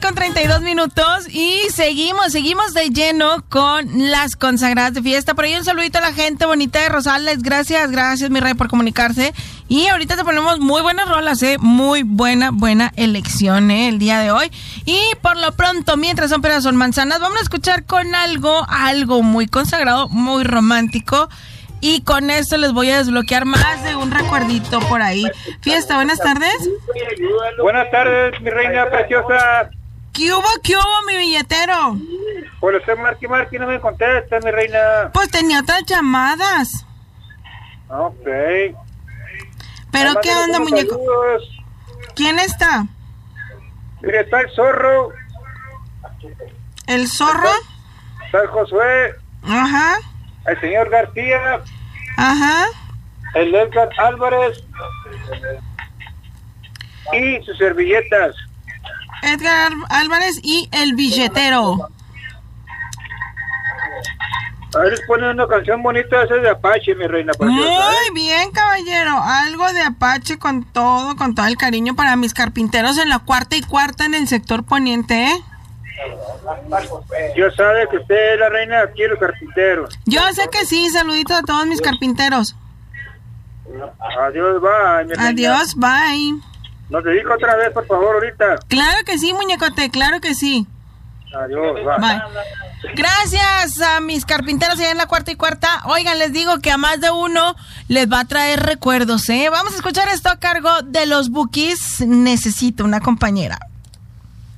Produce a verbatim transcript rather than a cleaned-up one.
con treinta y dos minutos y seguimos, seguimos de lleno con las consagradas de fiesta. Por ahí un saludito a la gente bonita de Rosales. Gracias, gracias, mi rey, por comunicarse. Y ahorita te ponemos muy buenas rolas, ¿eh? Muy buena, buena elección, ¿eh? El día de hoy. Y por lo pronto, mientras son peras son manzanas, vamos a escuchar con algo, algo muy consagrado, muy romántico. Y con esto les voy a desbloquear más de un recuerdito por ahí. Fiesta, buenas tardes. Buenas tardes, mi reina preciosa. ¿Qué hubo, qué hubo, mi billetero? Por usted, Marqui, Marqui, no me contesta, mi reina. Pues tenía otras llamadas. Ok. ¿Pero Además, qué onda, muñeco? Saludos. ¿Quién está? Mire, está el zorro. ¿El zorro? Está el Josué. Ajá. El señor García. Ajá. El Edgar Álvarez. Y sus servilletas. Edgar Álvarez y el billetero. A ver, les ponen una canción bonita, esa es de Apache, mi reina preciosa. Muy ¿eh? bien, caballero. Algo de Apache con todo, con todo el cariño para mis carpinteros en la cuarta y cuarta en el sector poniente, ¿eh? Yo sabe que usted es la reina aquí de los carpinteros. Yo sé que sí. Saluditos a todos mis carpinteros. Adiós, bye, mi reina. Adiós, bye. Nos dedica otra vez, por favor, ahorita. Claro que sí, muñecote, claro que sí. Adiós, bye. Bye. Gracias a mis carpinteros allá en la cuarta y cuarta. Oigan, les digo que a más de uno les va a traer recuerdos, ¿eh? Vamos a escuchar esto a cargo de los Bukis. Necesito una compañera.